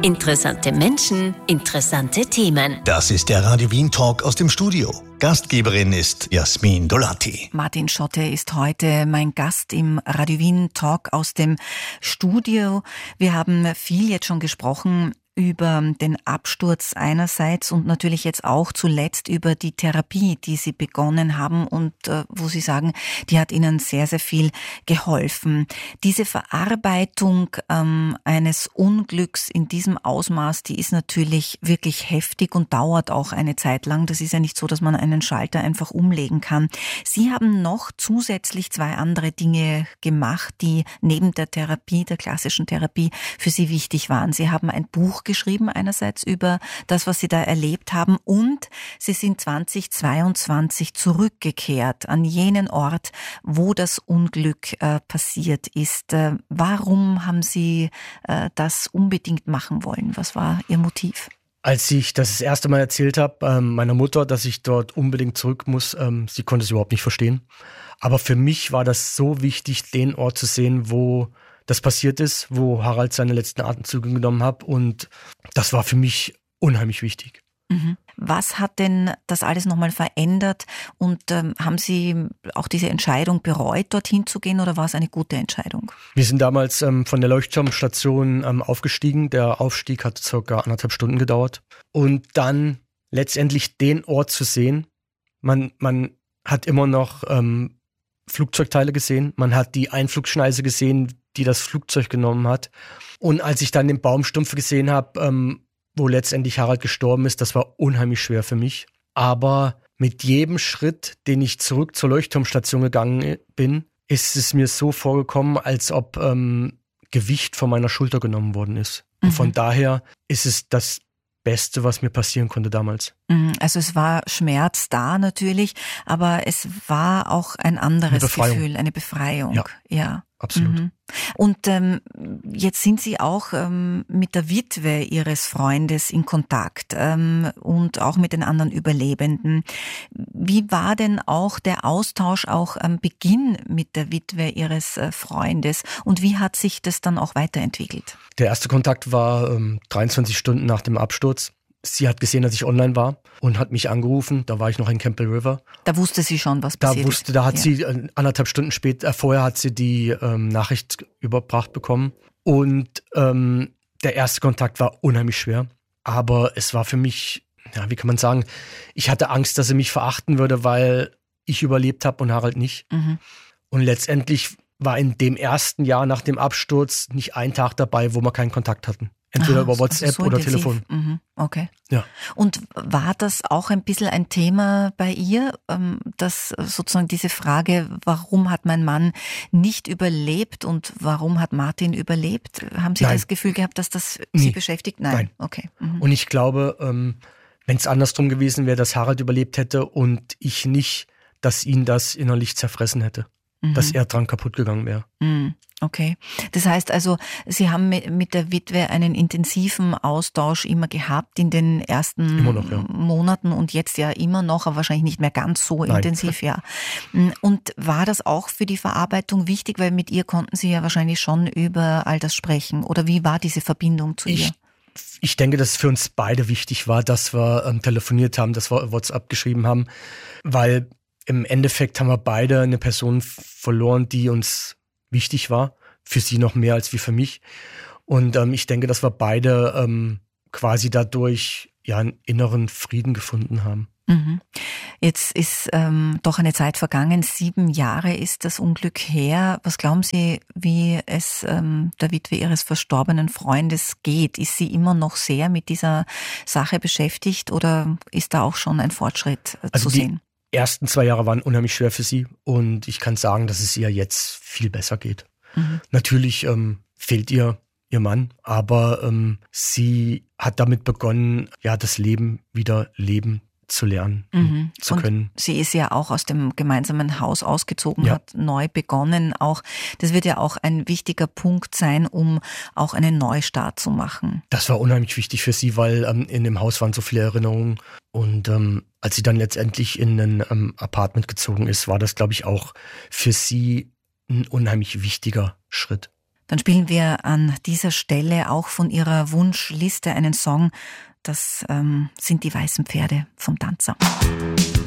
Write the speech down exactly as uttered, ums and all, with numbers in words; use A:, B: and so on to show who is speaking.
A: Interessante Menschen, interessante Themen.
B: Das ist der Radio Wien Talk aus dem Studio. Gastgeberin ist Jasmin Dolati.
C: Martin Schotte ist heute mein Gast im Radio Wien Talk aus dem Studio. Wir haben viel jetzt schon gesprochen über den Absturz einerseits und natürlich jetzt auch zuletzt über die Therapie, die Sie begonnen haben und äh, wo Sie sagen, die hat Ihnen sehr, sehr viel geholfen. Diese Verarbeitung ähm, eines Unglücks in diesem Ausmaß, die ist natürlich wirklich heftig und dauert auch eine Zeit lang. Das ist ja nicht so, dass man einen Schalter einfach umlegen kann. Sie haben noch zusätzlich zwei andere Dinge gemacht, die neben der Therapie, der klassischen Therapie, für Sie wichtig waren. Sie haben ein Buch geschrieben, einerseits über das, was Sie da erlebt haben, und Sie sind zweitausendzweiundzwanzig zurückgekehrt an jenen Ort, wo das Unglück äh, passiert ist. Äh, warum haben Sie äh, das unbedingt machen wollen? Was war Ihr Motiv?
D: Als ich das, das erste Mal erzählt habe, ähm, meiner Mutter, dass ich dort unbedingt zurück muss, ähm, sie konnte es überhaupt nicht verstehen. Aber für mich war das so wichtig, den Ort zu sehen, wo das passiert ist, wo Harald seine letzten Atemzüge genommen hat, und das war für mich unheimlich wichtig.
C: Mhm. Was hat denn das alles nochmal verändert und ähm, haben Sie auch diese Entscheidung bereut, dorthin zu gehen, oder war es eine gute Entscheidung?
D: Wir sind damals ähm, von der Leuchtturmstation ähm, aufgestiegen. Der Aufstieg hat circa anderthalb Stunden gedauert. Und dann letztendlich den Ort zu sehen, man, man hat immer noch ähm, Flugzeugteile gesehen, man hat die Einflugschneise gesehen, die das Flugzeug genommen hat. Und als ich dann den Baumstumpf gesehen habe, ähm, wo letztendlich Harald gestorben ist, das war unheimlich schwer für mich. Aber mit jedem Schritt, den ich zurück zur Leuchtturmstation gegangen bin, ist es mir so vorgekommen, als ob ähm, Gewicht von meiner Schulter genommen worden ist. Mhm. Und von daher ist es das Beste, was mir passieren konnte damals.
C: Also es war Schmerz da natürlich, aber es war auch ein anderes
D: eine
C: Gefühl, eine Befreiung.
D: Ja,
C: ja.
D: Absolut.
C: Mhm. Und ähm, jetzt sind Sie auch ähm, mit der Witwe Ihres Freundes in Kontakt ähm, und auch mit den anderen Überlebenden. Wie war denn auch der Austausch auch am Beginn mit der Witwe Ihres äh, Freundes und wie hat sich das dann auch weiterentwickelt?
D: Der erste Kontakt war ähm, dreiundzwanzig Stunden nach dem Absturz. Sie hat gesehen, dass ich online war und hat mich angerufen. Da war ich noch in Campbell River.
C: Da wusste sie schon, was
D: da
C: passiert
D: wusste,
C: ist.
D: Da hat
C: ja.
D: sie äh, anderthalb Stunden später, äh, vorher hat sie die ähm, Nachricht überbracht bekommen. Und ähm, der erste Kontakt war unheimlich schwer. Aber es war für mich, ja, wie kann man sagen, ich hatte Angst, dass sie mich verachten würde, weil ich überlebt habe und Harald nicht. Mhm. Und letztendlich war in dem ersten Jahr nach dem Absturz nicht ein Tag dabei, wo wir keinen Kontakt hatten. Entweder
C: Aha,
D: über WhatsApp
C: also so
D: oder
C: intensiv.
D: Telefon.
C: Mhm, okay.
D: Ja.
C: Und war das auch ein bisschen ein Thema bei ihr, dass sozusagen diese Frage, warum hat mein Mann nicht überlebt und warum hat Martin überlebt? Haben Sie
D: Nein.
C: das Gefühl gehabt, dass das
D: Nie.
C: Sie beschäftigt? Nein.
D: Nein.
C: Okay. Mhm.
D: Und ich glaube, wenn es andersrum gewesen wäre, dass Harald überlebt hätte und ich nicht, dass ihn das innerlich zerfressen hätte. Mhm. Dass er dran kaputt gegangen wäre.
C: Mhm. Okay. Das heißt also, Sie haben mit der Witwe einen intensiven Austausch immer gehabt in den ersten
D: immer noch, ja.
C: Monaten und jetzt ja immer noch, aber wahrscheinlich nicht mehr ganz so
D: Nein.
C: intensiv, ja. Und war das auch für die Verarbeitung wichtig, weil mit ihr konnten Sie ja wahrscheinlich schon über all das sprechen, oder wie war diese Verbindung zu
D: ich,
C: ihr?
D: Ich denke, dass es für uns beide wichtig war, dass wir ähm, telefoniert haben, dass wir WhatsApp geschrieben haben, weil im Endeffekt haben wir beide eine Person verloren, die uns wichtig war, für sie noch mehr als wie für mich. Und ähm, ich denke, dass wir beide ähm, quasi dadurch ja einen inneren Frieden gefunden haben.
C: Mhm. Jetzt ist ähm, doch eine Zeit vergangen, sieben Jahre ist das Unglück her. Was glauben Sie, wie es ähm, der Witwe Ihres verstorbenen Freundes geht? Ist sie immer noch sehr mit dieser Sache beschäftigt oder ist da auch schon ein Fortschritt äh,
D: also
C: zu
D: die
C: sehen?
D: Die ersten zwei Jahre waren unheimlich schwer für sie und ich kann sagen, dass es ihr jetzt viel besser geht. Mhm. Natürlich ähm, fehlt ihr ihr Mann, aber ähm, sie hat damit begonnen, ja, das Leben wieder leben zu lernen,
C: mhm.
D: zu
C: und
D: können.
C: Sie ist ja auch aus dem gemeinsamen Haus ausgezogen,
D: ja.
C: hat neu begonnen. Auch das wird ja auch ein wichtiger Punkt sein, um auch einen Neustart zu machen.
D: Das war unheimlich wichtig für sie, weil ähm, in dem Haus waren so viele Erinnerungen. Und ähm, als sie dann letztendlich in ein ähm, Apartment gezogen ist, war das, glaube ich, auch für sie ein unheimlich wichtiger Schritt.
C: Dann spielen wir an dieser Stelle auch von Ihrer Wunschliste einen Song. Das ähm, sind die weißen Pferde vom Danzer.